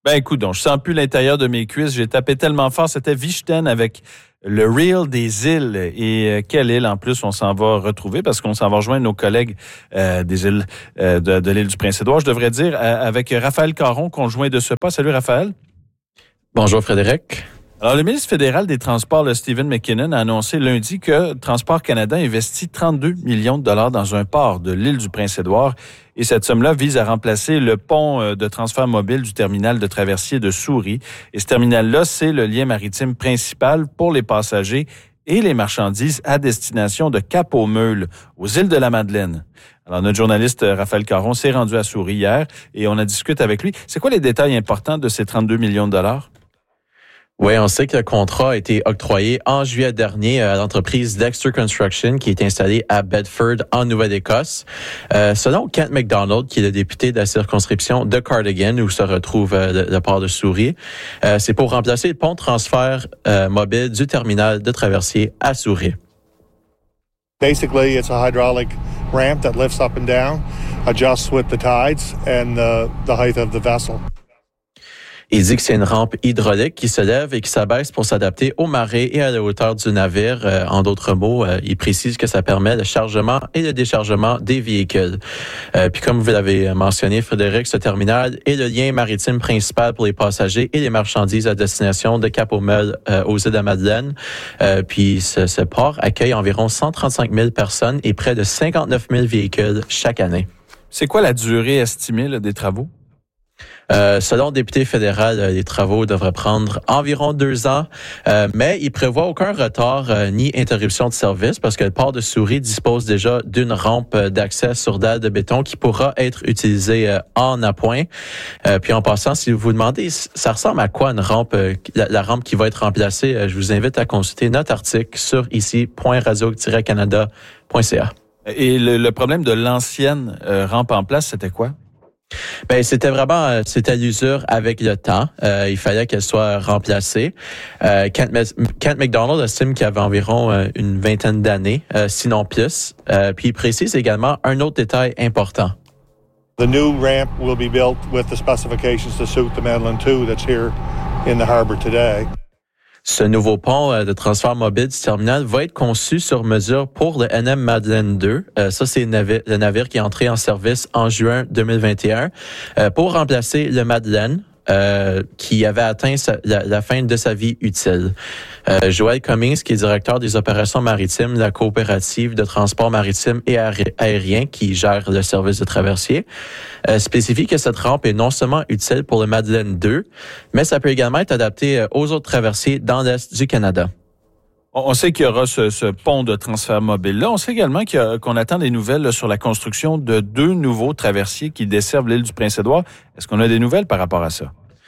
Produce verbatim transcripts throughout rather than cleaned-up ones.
Ben écoute, donc, je sens plus l'intérieur de mes cuisses. J'ai tapé tellement fort. C'était Vichten avec le Reel des îles. Et euh, quelle île, en plus, on s'en va retrouver parce qu'on s'en va rejoindre nos collègues euh, des îles euh, de, de l'île du Prince-Édouard. Je devrais dire euh, avec Raphaël Caron, conjoint de ce pas. Salut, Raphaël. Bonjour, Frédéric. Alors, le ministre fédéral des Transports, le Stephen McKinnon, a annoncé lundi que Transport Canada investit trente-deux millions de dollars dans un port de l'île du Prince-Édouard. Et cette somme-là vise à remplacer le pont de transfert mobile du terminal de traversier de Souris. Et ce terminal-là, c'est le lien maritime principal pour les passagers et les marchandises à destination de Cap-aux-Meules, aux îles de la Madeleine. Alors, notre journaliste Raphaël Caron s'est rendu à Souris hier et on a discuté avec lui. C'est quoi les détails importants de ces trente-deux millions de dollars? Oui, on sait que le contrat a été octroyé en juillet dernier à l'entreprise Dexter Construction qui est installée à Bedford, en Nouvelle-Écosse. Euh, selon Kent McDonald, qui est le député de la circonscription de Cardigan, où se retrouve euh, le, le port de Souris, euh, c'est pour remplacer le pont de transfert euh, mobile du terminal de traversier à Souris. Basically, it's a hydraulic ramp that lifts up and down, adjusts with the tides and the, the height of the vessel. Il dit que c'est une rampe hydraulique qui se lève et qui s'abaisse pour s'adapter aux marées et à la hauteur du navire. Euh, en d'autres mots, euh, il précise que ça permet le chargement et le déchargement des véhicules. Euh, puis comme vous l'avez mentionné, Frédéric, ce terminal est le lien maritime principal pour les passagers et les marchandises à destination de Cap-aux-Meules euh, aux îles de la Madeleine. Euh, puis ce, ce port accueille environ cent trente-cinq mille personnes et près de cinquante-neuf mille véhicules chaque année. C'est quoi la durée estimée là, des travaux? Euh, selon le député fédéral, les travaux devraient prendre environ deux ans, euh, mais il prévoit aucun retard euh, ni interruption de service parce que le port de Souris dispose déjà d'une rampe d'accès sur dalle de béton qui pourra être utilisée euh, en appoint. Euh, puis en passant, si vous vous demandez, ça ressemble à quoi une rampe, euh, la, la rampe qui va être remplacée, euh, je vous invite à consulter notre article sur ici point radio tiret canada point c a. Et le, le problème de l'ancienne euh, rampe en place, c'était quoi? Ben c'était vraiment c'était l'usure avec le temps. Euh, il fallait qu'elle soit remplacée. Euh, Kent, Kent McDonald estime qu'il y avait environ euh, une vingtaine d'années, euh, sinon plus. Euh, puis il précise également un autre détail important. The new ramp will be built with the specifications to suit the Madeleine two that's here in the harbor today. Ce nouveau pont de transfert mobile du terminal va être conçu sur mesure pour le N M Madeleine deux. Euh, ça, c'est le navire, le navire qui est entré en service en juin deux mille vingt et un euh, pour remplacer le Madeleine. Euh, qui avait atteint sa, la, la fin de sa vie utile. Euh, Joel Cummings, qui est directeur des opérations maritimes de la coopérative de transport maritime et aérien qui gère le service de traversier, euh, spécifie que cette rampe est non seulement utile pour le Madeleine deux, mais ça peut également être adapté aux autres traversiers dans l'Est du Canada. On sait qu'il y aura ce, ce pont de transfert mobile-là. On sait également qu'il y a, qu'on attend des nouvelles là, sur la construction de deux nouveaux traversiers qui desservent l'île du Prince-Édouard. Est-ce qu'on a des nouvelles par rapport à ça?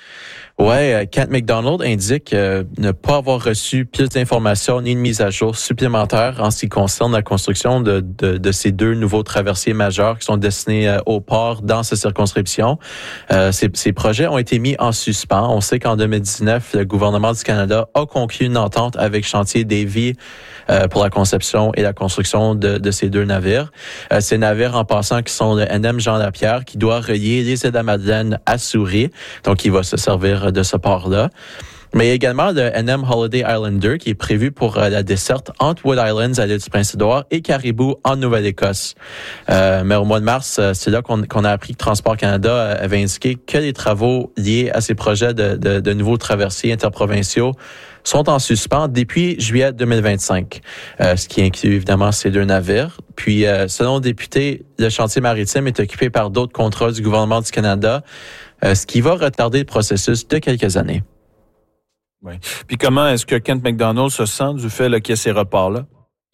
Ouais, Kent McDonald indique euh, ne pas avoir reçu plus d'informations ni de mise à jour supplémentaires en ce qui concerne la construction de, de, de ces deux nouveaux traversiers majeurs qui sont destinés euh, au port dans cette circonscription. Euh, ces, ces projets ont été mis en suspens. On sait qu'en deux mille dix-neuf, le gouvernement du Canada a conclu une entente avec Chantier Davy euh, pour la conception et la construction de, de ces deux navires. Euh, ces navires, en passant, qui sont le N M Jean Lapierre, qui doit relier les îles de la Madeleine à Souris. Donc, il va se servir de ce port-là. Mais également le N M Holiday Islander qui est prévu pour euh, la desserte entre Wood Islands à l'île du Prince-Édouard et Caribou en Nouvelle-Écosse. Euh, mais au mois de mars, euh, c'est là qu'on, qu'on a appris que Transport Canada avait indiqué que les travaux liés à ces projets de, de, de nouveaux traversiers interprovinciaux sont en suspens depuis juillet deux mille vingt-cinq, euh, ce qui inclut évidemment ces deux navires. Puis, euh, selon le député, le chantier maritime est occupé par d'autres contrats du gouvernement du Canada, euh, ce qui va retarder le processus de quelques années. Oui. Puis comment est-ce que Kent McDonald se sent du fait là, qu'il y a ces reports-là?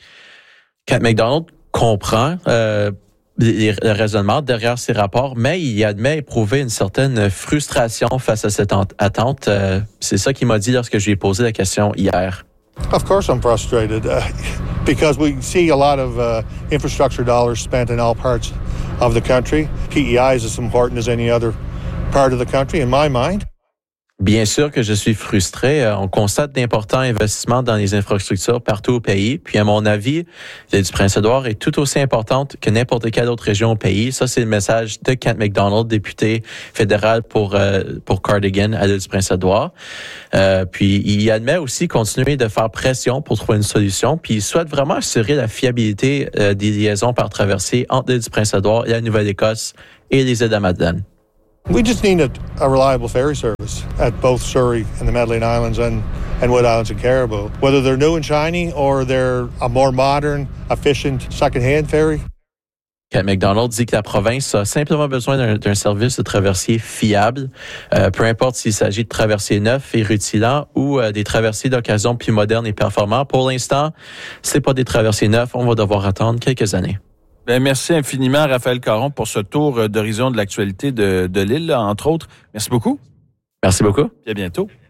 Kent McDonald comprend euh, les, le raisonnement derrière ces rapports, mais il admet éprouver une certaine frustration face à cette attente. Euh, c'est ça qu'il m'a dit lorsque je lui ai posé la question hier. Of course I'm frustrated uh, because we see a lot of uh, infrastructure dollars spent in all parts of the country. P E I is as important as any other part of the country in my mind. Bien sûr que je suis frustré. On constate d'importants investissements dans les infrastructures partout au pays. Puis, à mon avis, l'île du Prince-Édouard est tout aussi importante que n'importe quelle autre région au pays. Ça, c'est le message de Kent McDonald, député fédéral pour euh, pour Cardigan à l'île du Prince-Édouard. Euh, puis, il admet aussi continuer de faire pression pour trouver une solution. Puis, il souhaite vraiment assurer la fiabilité euh, des liaisons par traversée entre l'île du Prince-Édouard et la Nouvelle-Écosse et les îles de la Madeleine. We just need a, a reliable ferry service at both Surrey and the Madeleine Islands and, and Wood Islands and Caribou. Whether they're new and shiny or they're a more modern, efficient second-hand ferry. Kent McDonald dit que la province a simplement besoin d'un, d'un service de traversier fiable, euh, peu importe s'il s'agit de traversiers neufs et rutilants ou euh, des traversiers d'occasion plus modernes et performants. Pour l'instant, c'est pas des traversiers neufs, on va devoir attendre quelques années. Bien, merci infiniment, Raphaël Caron, pour ce tour d'horizon de l'actualité de, de l'île, entre autres. Merci beaucoup. Merci beaucoup. Et à bientôt.